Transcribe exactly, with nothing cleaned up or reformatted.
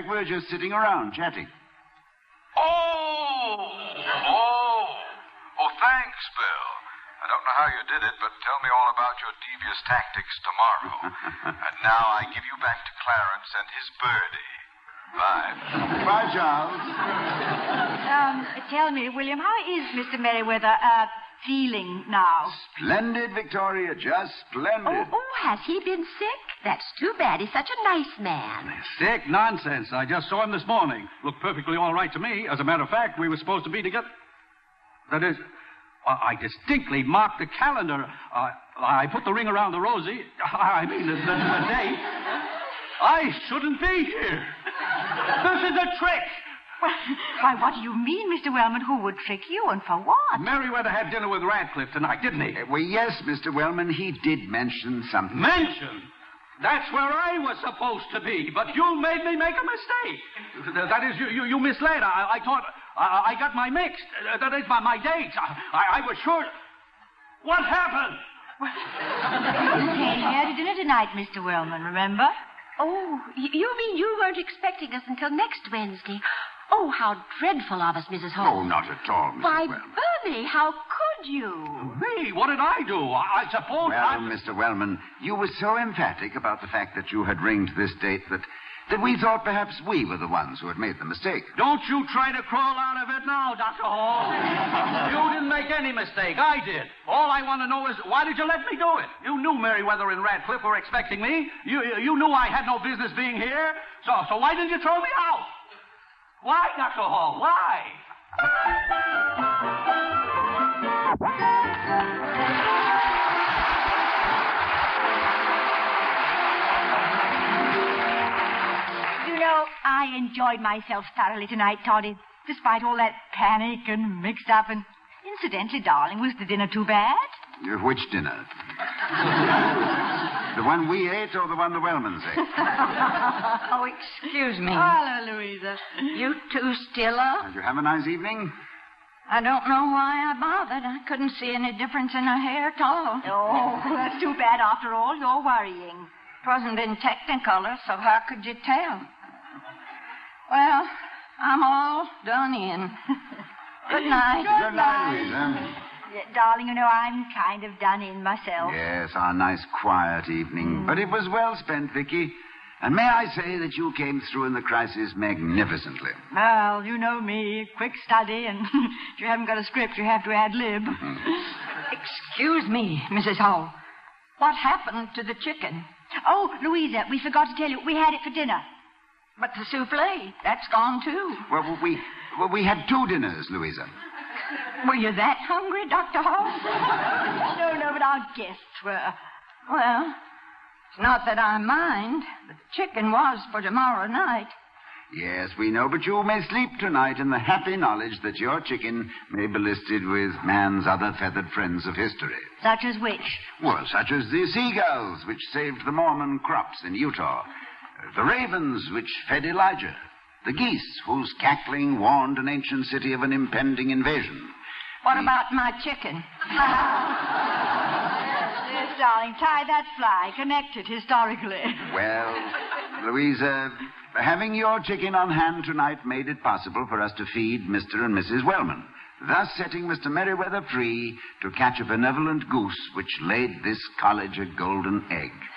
fact, we're just sitting around chatting. Oh! Oh! Oh, thanks, Bill. I don't know how you did it, but tell me all about your devious tactics tomorrow. And now I give you back to Clarence and his birdie. Bye. Bye, Charles. Um, tell me, William, how is Mister Merriweather, uh, feeling now? Splendid, Victoria, just splendid. Oh, oh, has he been sick? That's too bad. He's such a nice man. Sick? Nonsense. I just saw him this morning. Looked perfectly all right to me. As a matter of fact, we were supposed to be together. That is, I distinctly marked the calendar. Uh, I put the ring around the rosy. I mean, the, the, the date. I shouldn't be here. This is a trick. Well, why, what do you mean, Mister Wellman? Who would trick you, and for what? Merriweather had dinner with Radcliffe tonight, didn't he? Uh, well, yes, Mister Wellman, he did mention something. Mention? That's where I was supposed to be, but you made me make a mistake. That is, you, you, you misled. I, I thought I, I got my mixed. That is my, my dates. I, I was sure. What happened? You came here to dinner tonight, Mister Wellman, remember? Oh, y- you mean you weren't expecting us until next Wednesday? Oh, how dreadful of us, Missus Hall. Oh, not at all, Missus Why, Wellman. Bernie, how could you? Me? What did I do? I, I suppose Well, I... Mister Wellman, you were so emphatic about the fact that you had ringed this date that, that we thought perhaps we were the ones who had made the mistake. Don't you try to crawl out of it now, Doctor Hall. You didn't make any mistake. I did. All I want to know is, why did you let me do it? You knew Merriweather and Radcliffe were expecting me. You, you knew I had no business being here. So, so why didn't you throw me out? Why, Doctor Hall? Why? You know, I enjoyed myself thoroughly tonight, Toddy, despite all that panic and mixed up. And incidentally, darling, was the dinner too bad? Uh, Which dinner? The one we ate or the one the Wellmans ate? Oh, excuse me. Hello, Louisa. You two still up? Did you have a nice evening? I don't know why I bothered. I couldn't see any difference in her hair at all. Oh, that's too bad after all. You're worrying. It wasn't in Technicolor, so how could you tell? Well, I'm all done in. Good night. Good night, Louisa. Yeah, darling, you know, I'm kind of done in myself. Yes, our nice quiet evening. But it was well spent, Vicky. And may I say that you came through in the crisis magnificently. Well, you know me, quick study, and if you haven't got a script, you have to ad lib. Excuse me, Missus Hall. What happened to the chicken? Oh, Louisa, we forgot to tell you, we had it for dinner. But the souffle, that's gone too. Well, we, well, we had two dinners, Louisa. Were you that hungry, Doctor Hall? No, no, but our guests were. Well, it's not that I mind. The chicken was for tomorrow night. Yes, we know, but you may sleep tonight in the happy knowledge that your chicken may be listed with man's other feathered friends of history. Such as which? Well, such as the seagulls, which saved the Mormon crops in Utah. The ravens, which fed Elijah. The geese, whose cackling warned an ancient city of an impending invasion. What the... about my chicken? Yes, darling, tie that fly. Connect it historically. Well, Louisa, having your chicken on hand tonight made it possible for us to feed Mister and Missus Wellman, thus setting Mister Merriweather free to catch a benevolent goose which laid this college a golden egg.